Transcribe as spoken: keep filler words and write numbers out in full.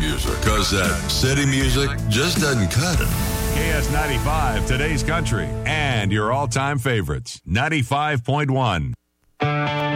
music, because that city music just doesn't cut it. K S ninety-five, today's country, and your all-time favorites, ninety-five point one.